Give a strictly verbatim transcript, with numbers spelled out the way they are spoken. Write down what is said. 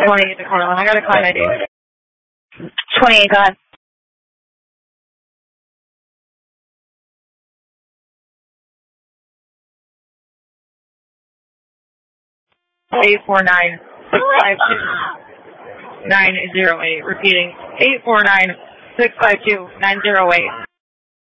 twenty-eight to Cortland. I got a client I D. twenty-eight, go ahead. eight four nine, six five two, nine zero eight. Repeating, eight four nine, six five two, nine zero eight.